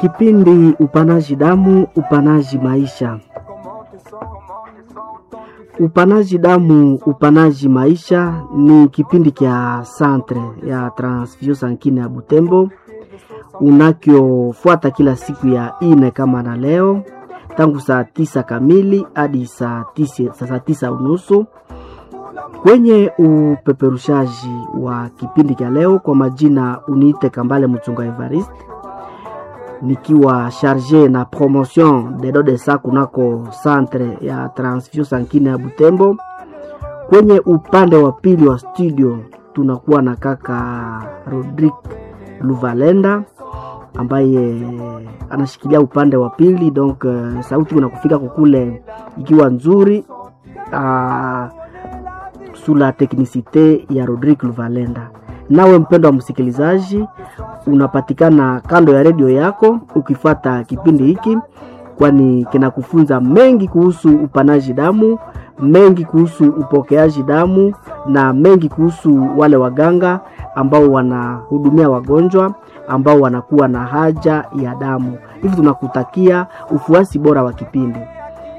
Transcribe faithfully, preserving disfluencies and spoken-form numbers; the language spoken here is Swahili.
Kipindi upanaji damu, upanaji maisha. Upanaji damu, upanaji maisha ni kipindi kia Centre ya Transfusion Sanguine ya Butembo unakiofuata kila siku ya ine kama na leo tangu saa tisa kamili hadi saa tisa, saa tisa unusu. Kwenye upeperushaji wa kipindi kia leo kwa majina uniite Kambale Mutunga Evariste, nikiwa chargé na promotion de do de sa kunako Centre ya Transfusion Sanguine ya Butembo. Kwenye upande wa pili wa studio tunakuwa na kaka Rodrigue Luvalenda ambaye anashikilia upande wa pili, donc uh, sauti unakufika kukule ikiwa nzuri uh, sula teknisite ya Rodrigue Luvalenda. Nawe mpendo wa msikilizaji, unapatikana kando ya redio yako ukifuata kipindi hiki, kwani kinakufunza mengi kuhusu upanaji damu, mengi kuhusu upokeaji damu na mengi kuhusu wale waganga ambao wanahudumia wagonjwa ambao wanakuwa na haja ya damu. Hivi tunakutakia ufuasi bora wa kipindi.